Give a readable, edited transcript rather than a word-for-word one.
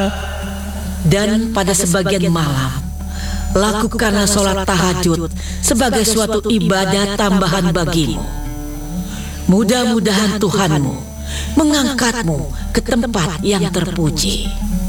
Dan pada sebagian malam, lakukanlah sholat tahajud sebagai suatu ibadah tambahan bagimu. Mudah-mudahan Tuhanmu mengangkatmu ke tempat yang terpuji.